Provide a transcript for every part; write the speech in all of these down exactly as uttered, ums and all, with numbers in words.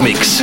Hitmix.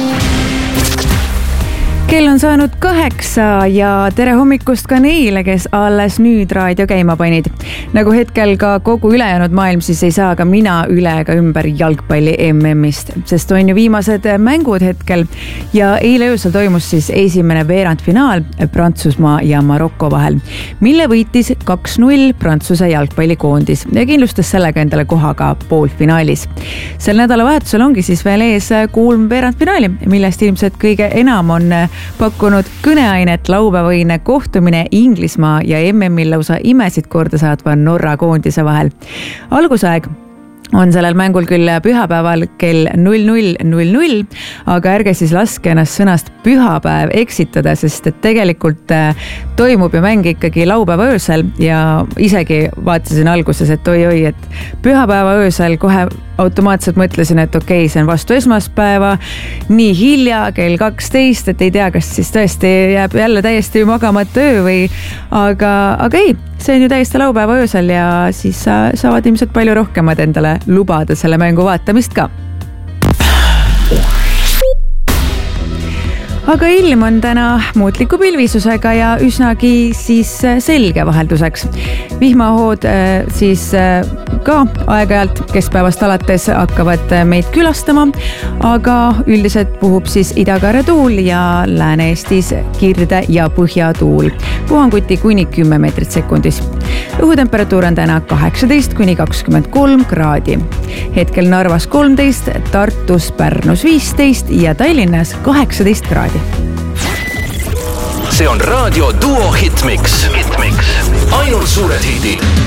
Kell on saanud kaheksa ja tere hommikust ka neile, kes alles nüüd raadio käima panid. Nagu hetkel ka kogu ülejäänud maailm, siis ei saa ka mina üle ega ümber jalgpalli M M-ist, sest on ju viimased mängud hetkel ja eile öösel toimus siis esimene veerandfinaal Prantsusmaa ja Maroko vahel, mille võitis kaks null Prantsuse jalgpallikoondis ja kindlustas sellega endale koha ka poolfinaalis. Sel nädalavahetusel ongi siis veel ees kuulm veerandfinaali, millest ilmselt kõige enam on pakkunud kõneainet laupäevaõine kohtumine Inglismaa ja M M-il lausa imesid korda saatva Norra koondise vahel. Algusaeg on sellel mängul küll pühapäeval kell null null null null, aga ärge siis laske ennast sõnast pühapäev eksitada, sest et tegelikult toimub ju mäng ikkagi laupäeva öösel ja isegi vaatasin alguses, et oi-oi, et pühapäeva öösel kohe automaatselt mõtlesin, et okei, see on vastu esmaspäeva, nii hilja, kell kaksteist, et ei tea, kas siis tõesti jääb jälle täiesti magamata öö või, aga, aga ei, see on ju täiesti laupäeva öösel ja siis saavad ilmselt palju rohkemad endale lubada selle mängu vaatamist ka. Aga ilm on täna muutliku pilvisusega ja üsnagi siis selge vahelduseks. Vihmahood siis ka aeg-ajalt keskpäevast alates hakkavad meid külastama, aga üldiselt puhub siis idakaare tuul ja Lääne-Eestis kirde ja põhjatuul. Puhanguti kuni kümme meetrit sekundis. Õhutemperatuur on täna kaheksateist kuni kakskümmend kolm kraadi. Hetkel Narvas kolmteist, Tartus, Pärnus viisteist ja Tallinnas kaheksateist kraadi. See on raadio Duo Hitmix. Hitmix. Ainult suured hitid.